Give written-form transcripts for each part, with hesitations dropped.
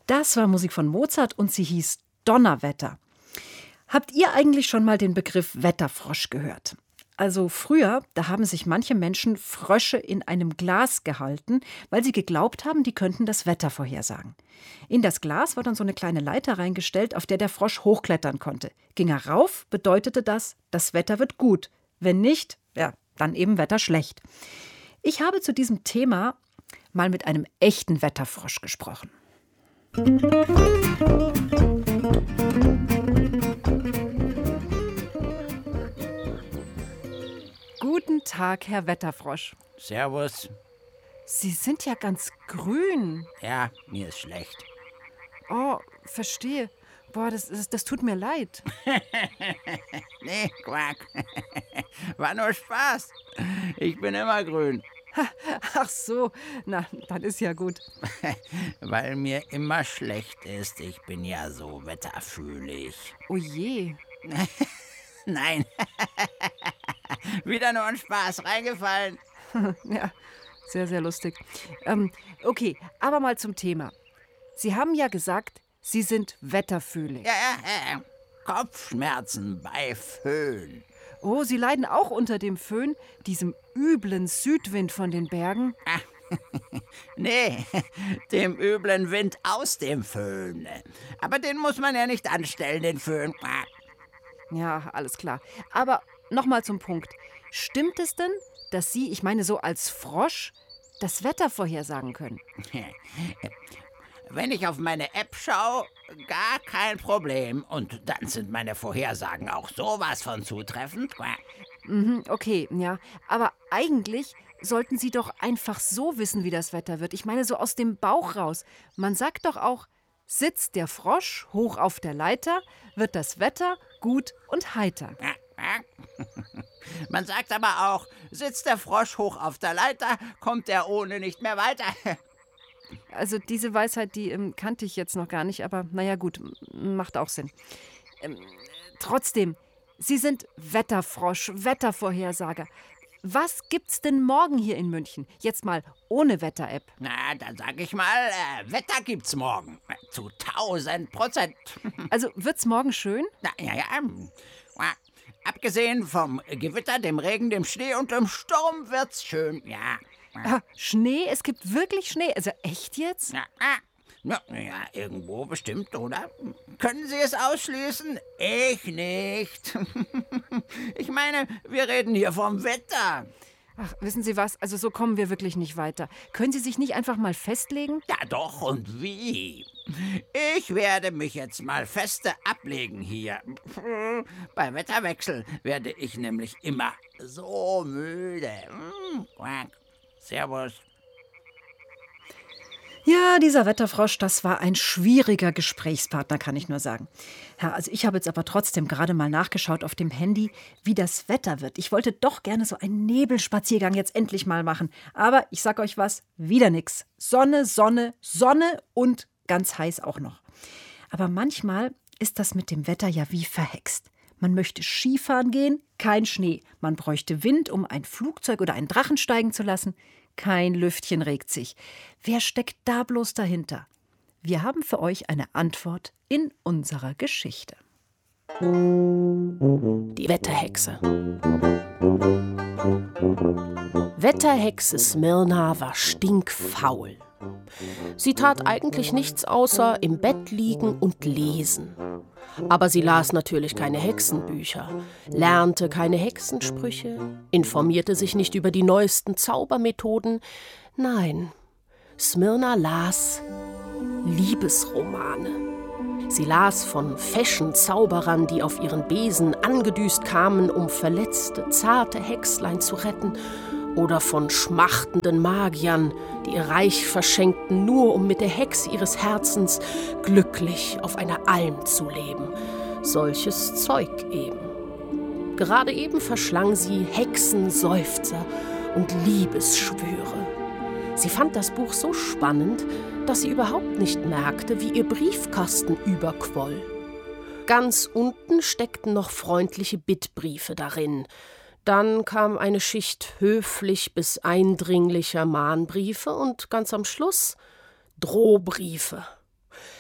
Das war Musik von Mozart und sie hieß Donnerwetter. Habt ihr eigentlich schon mal den Begriff Wetterfrosch gehört? Also früher, da haben sich manche Menschen Frösche in einem Glas gehalten, weil sie geglaubt haben, die könnten das Wetter vorhersagen. In das Glas war dann so eine kleine Leiter reingestellt, auf der der Frosch hochklettern konnte. Ging er rauf, bedeutete das, das Wetter wird gut. Wenn nicht, ja, dann eben Wetter schlecht. Ich habe zu diesem Thema mal mit einem echten Wetterfrosch gesprochen. Guten Tag, Herr Wetterfrosch. Servus. Sie sind ja ganz grün. Ja, mir ist schlecht. Oh, verstehe. Boah, das tut mir leid. Nee, Quack. War nur Spaß. Ich bin immer grün. Ach so, na, dann ist ja gut. Weil mir immer schlecht ist. Ich bin ja so wetterfühlig. Oh je. Nein. Wieder nur ein Spaß reingefallen. Ja, sehr, sehr lustig. Okay, aber mal zum Thema. Sie haben ja gesagt, Sie sind wetterfühlig. Ja. Kopfschmerzen bei Föhn. Oh, Sie leiden auch unter dem Föhn, diesem üblen Südwind von den Bergen? Nee, dem üblen Wind aus dem Föhn. Aber den muss man ja nicht anstellen, den Föhn. Ja, alles klar. Aber nochmal zum Punkt. Stimmt es denn, dass Sie, ich meine so als Frosch, das Wetter vorhersagen können? Wenn ich auf meine App schaue, gar kein Problem. Und dann sind meine Vorhersagen auch sowas von zutreffend. Okay, ja. Aber eigentlich sollten Sie doch einfach so wissen, wie das Wetter wird. Ich meine so aus dem Bauch raus. Man sagt doch auch, sitzt der Frosch hoch auf der Leiter, wird das Wetter gut und heiter. Man sagt aber auch, sitzt der Frosch hoch auf der Leiter, kommt er ohne nicht mehr weiter. Also diese Weisheit, die kannte ich jetzt noch gar nicht, aber naja gut, macht auch Sinn. Trotzdem, Sie sind Wetterfrosch, Wettervorhersager. Was gibt's denn morgen hier in München? Jetzt mal ohne Wetter-App. Na, dann sag ich mal, Wetter gibt's morgen. Zu 1000%. Also wird's morgen schön? Ja. Abgesehen vom Gewitter, dem Regen, dem Schnee und dem Sturm wird's schön, ja. Schnee? Es gibt wirklich Schnee? Also echt jetzt? Ja, irgendwo bestimmt, oder? Können Sie es ausschließen? Ich nicht. Ich meine, wir reden hier vom Wetter. Ach, wissen Sie was? Also so kommen wir wirklich nicht weiter. Können Sie sich nicht einfach mal festlegen? Ja doch, und wie? Ich werde mich jetzt mal feste ablegen hier. Bei Wetterwechsel werde ich nämlich immer so müde. Servus. Ja, dieser Wetterfrosch, das war ein schwieriger Gesprächspartner, kann ich nur sagen. Ja, also ich habe jetzt aber trotzdem gerade mal nachgeschaut auf dem Handy, wie das Wetter wird. Ich wollte doch gerne so einen Nebelspaziergang jetzt endlich mal machen. Aber ich sag euch was, wieder nix. Sonne, Sonne, Sonne und ganz heiß auch noch. Aber manchmal ist das mit dem Wetter ja wie verhext. Man möchte Skifahren gehen, kein Schnee. Man bräuchte Wind, um ein Flugzeug oder einen Drachen steigen zu lassen. Kein Lüftchen regt sich. Wer steckt da bloß dahinter? Wir haben für euch eine Antwort in unserer Geschichte. Die Wetterhexe. Wetterhexe Smirna war stinkfaul. Sie tat eigentlich nichts außer im Bett liegen und lesen. Aber sie las natürlich keine Hexenbücher, lernte keine Hexensprüche, informierte sich nicht über die neuesten Zaubermethoden. Nein, Smirna las Liebesromane. Sie las von feschen Zauberern, die auf ihren Besen angedüst kamen, um verletzte, zarte Hexlein zu retten, oder von schmachtenden Magiern, die ihr Reich verschenkten, nur um mit der Hexe ihres Herzens glücklich auf einer Alm zu leben. Solches Zeug eben. Gerade eben verschlang sie Hexenseufzer und Liebesschwüre. Sie fand das Buch so spannend, dass sie überhaupt nicht merkte, wie ihr Briefkasten überquoll. Ganz unten steckten noch freundliche Bittbriefe darin. Dann kam eine Schicht höflich bis eindringlicher Mahnbriefe und ganz am Schluss Drohbriefe.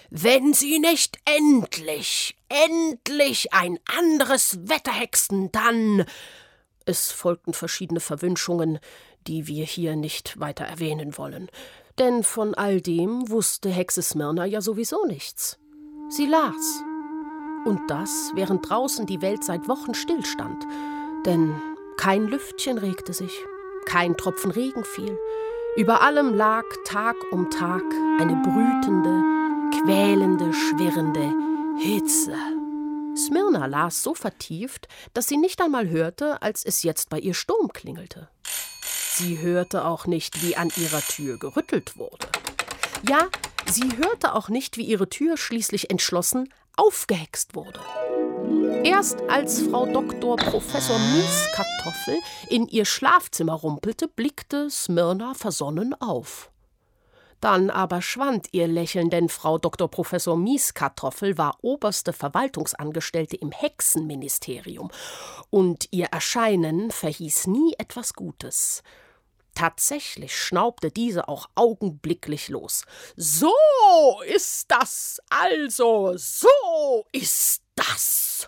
wenn Sie nicht endlich ein anderes Wetter hexen, dann... Es folgten verschiedene Verwünschungen, die wir hier nicht weiter erwähnen wollen. Denn von all dem wusste Hexe Smyrna ja sowieso nichts. Sie las. Und das, während draußen die Welt seit Wochen stillstand. Denn kein Lüftchen regte sich, kein Tropfen Regen fiel. Über allem lag Tag um Tag eine brütende, quälende, schwirrende Hitze. Smyrna las so vertieft, dass sie nicht einmal hörte, als es jetzt bei ihr Sturm klingelte. Sie hörte auch nicht, wie an ihrer Tür gerüttelt wurde. Ja, sie hörte auch nicht, wie ihre Tür schließlich entschlossen aufgehext wurde. Erst als Frau Dr. Professor Mieskartoffel in ihr Schlafzimmer rumpelte, blickte Smyrna versonnen auf. Dann aber schwand ihr Lächeln, denn Frau Dr. Professor Mieskartoffel war oberste Verwaltungsangestellte im Hexenministerium und ihr Erscheinen verhieß nie etwas Gutes. Tatsächlich schnaubte diese auch augenblicklich los. »So ist das also, so ist das!«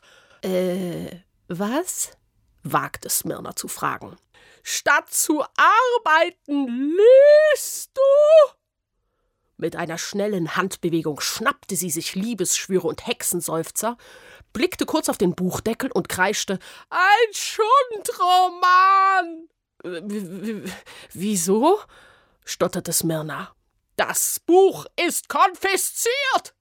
Was?« wagte Smyrna zu fragen. »Statt zu arbeiten, liest du?« Mit einer schnellen Handbewegung schnappte sie sich Liebesschwüre und Hexenseufzer, blickte kurz auf den Buchdeckel und kreischte: »Ein Schundroman!« »Wieso?« stotterte Smyrna. »Das Buch ist konfisziert!«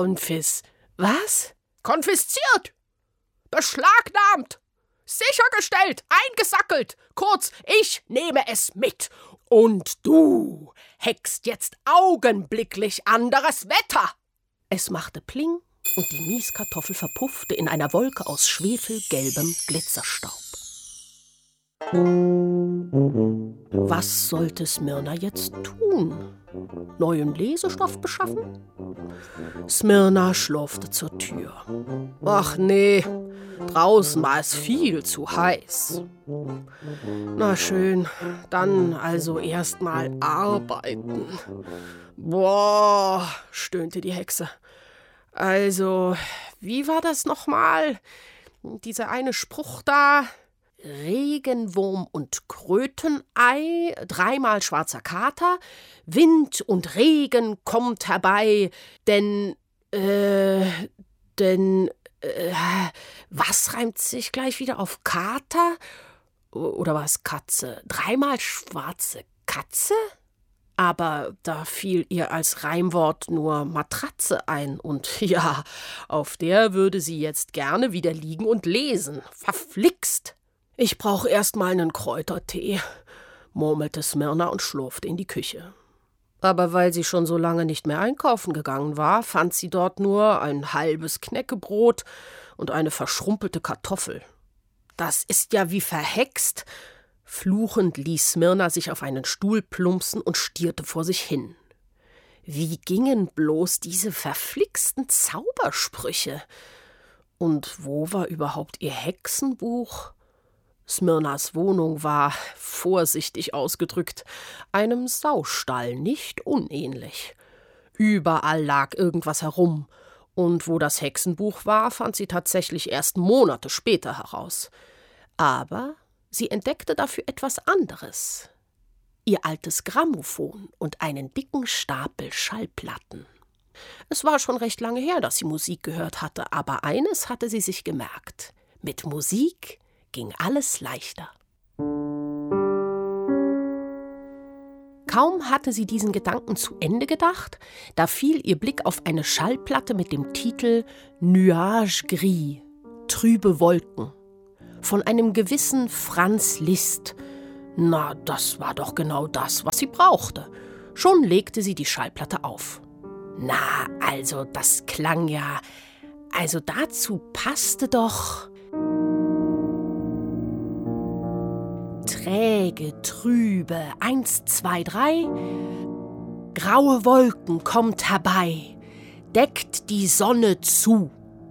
Was?« »Konfisziert! Beschlagnahmt! Sichergestellt! Eingesackelt! Kurz, ich nehme es mit! Und du hext jetzt augenblicklich anderes Wetter!« Es machte Pling und die Mieskartoffel verpuffte in einer Wolke aus schwefelgelbem Glitzerstaub. Was sollte Smyrna jetzt tun? Neuen Lesestoff beschaffen? Smyrna schlurfte zur Tür. Ach nee, draußen war es viel zu heiß. Na schön, dann also erst mal arbeiten. Boah, stöhnte die Hexe. Also, wie war das nochmal? Dieser eine Spruch da? Regenwurm und Krötenei, 3-mal schwarzer Kater, Wind und Regen kommt herbei, denn, was reimt sich gleich wieder auf Kater? Oder war es Katze? 3-mal schwarze Katze? Aber da fiel ihr als Reimwort nur Matratze ein, und ja, auf der würde sie jetzt gerne wieder liegen und lesen. Verflixt! »Ich brauche erst mal einen Kräutertee«, murmelte Smyrna und schlurfte in die Küche. Aber weil sie schon so lange nicht mehr einkaufen gegangen war, fand sie dort nur ein halbes Knäckebrot und eine verschrumpelte Kartoffel. »Das ist ja wie verhext!« Fluchend ließ Smyrna sich auf einen Stuhl plumpsen und stierte vor sich hin. Wie gingen bloß diese verflixten Zaubersprüche? Und wo war überhaupt ihr Hexenbuch? Smyrnas Wohnung war, vorsichtig ausgedrückt, einem Saustall nicht unähnlich. Überall lag irgendwas herum, und wo das Hexenbuch war, fand sie tatsächlich erst Monate später heraus. Aber sie entdeckte dafür etwas anderes: ihr altes Grammophon und einen dicken Stapel Schallplatten. Es war schon recht lange her, dass sie Musik gehört hatte, aber eines hatte sie sich gemerkt: mit Musik ging alles leichter. Kaum hatte sie diesen Gedanken zu Ende gedacht, da fiel ihr Blick auf eine Schallplatte mit dem Titel »Nuage gris«, trübe Wolken, von einem gewissen Franz Liszt. Na, das war doch genau das, was sie brauchte. Schon legte sie die Schallplatte auf. Na, also das klang ja... Also dazu passte doch... Träge, trübe, 1, 2, 3. Graue Wolken kommt herbei, deckt die Sonne zu.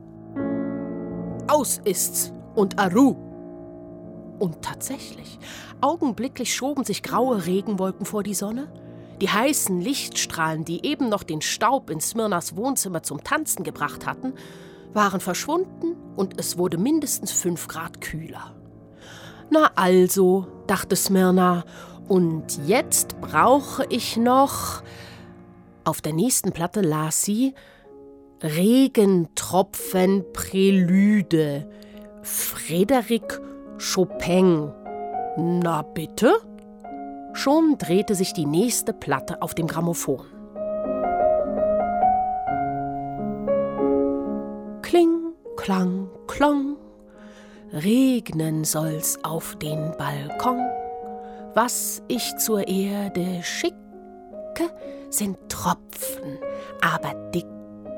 Aus ist's und Aru. Und tatsächlich, augenblicklich schoben sich graue Regenwolken vor die Sonne, Die heißen Lichtstrahlen, die eben noch den Staub in Smyrnas Wohnzimmer zum Tanzen gebracht hatten, waren verschwunden und es wurde mindestens 5 Grad kühler. Na also, dachte Smyrna, und jetzt brauche ich noch... Auf der nächsten Platte las sie Regentropfen-Prälude, Frédéric Chopin. Na bitte? Schon drehte sich die nächste Platte auf dem Grammophon. Kling, klang, klong, regnen soll's auf den Balkon. Was ich zur Erde schicke, sind Tropfen, aber dicke.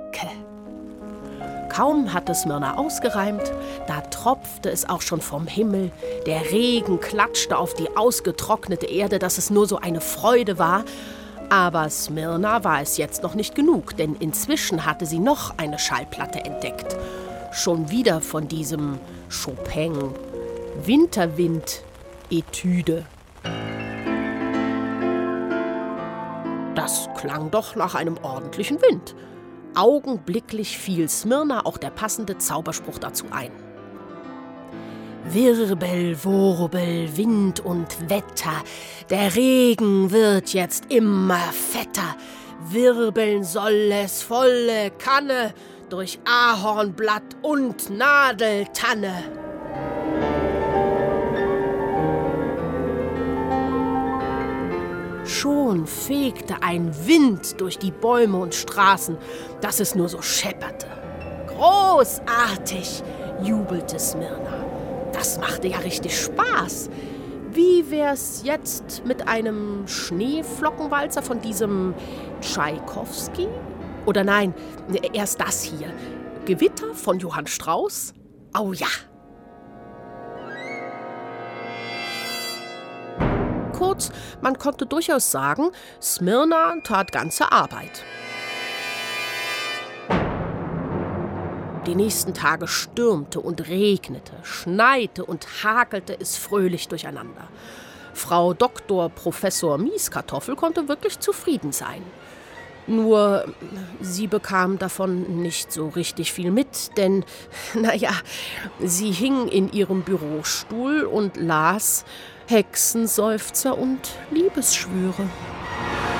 Kaum hatte Smyrna ausgereimt, da tropfte es auch schon vom Himmel. Der Regen klatschte auf die ausgetrocknete Erde, dass es nur so eine Freude war. Aber Smyrna war es jetzt noch nicht genug, denn inzwischen hatte sie noch eine Schallplatte entdeckt. Schon wieder von diesem Chopin. Winterwind-Etüde. Das klang doch nach einem ordentlichen Wind. Augenblicklich fiel Smyrna auch der passende Zauberspruch dazu ein. Wirbel, Wurbel, Wind und Wetter, der Regen wird jetzt immer fetter. Wirbeln soll es volle Kanne durch Ahornblatt und Nadeltanne. Schon fegte ein Wind durch die Bäume und Straßen, dass es nur so schepperte. Großartig, jubelte Smyrna. Das machte ja richtig Spaß. Wie wär's jetzt mit einem Schneeflockenwalzer von diesem Tschaikowski? Oder nein, erst das hier. Gewitter von Johann Strauss? Oh ja. Kurz, man konnte durchaus sagen, Smyrna tat ganze Arbeit. Die nächsten Tage stürmte und regnete, schneite und hakelte es fröhlich durcheinander. Frau Dr. Professor Mieskartoffel konnte wirklich zufrieden sein. Nur, sie bekam davon nicht so richtig viel mit, denn, sie hing in ihrem Bürostuhl und las Hexenseufzer und Liebesschwüre.